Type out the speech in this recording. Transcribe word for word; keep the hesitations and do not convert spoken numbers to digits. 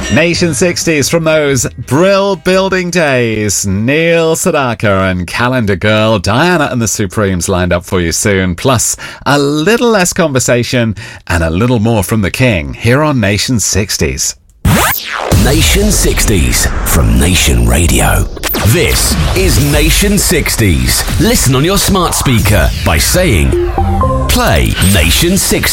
Nation sixties from those Brill building days. Neil Sedaka and Calendar Girl, Diana and the Supremes lined up for you soon. Plus, a little less conversation and a little more from the King here on Nation sixties. Nation sixties from Nation Radio. This is Nation sixties. Listen on your smart speaker by saying, play Nation sixties.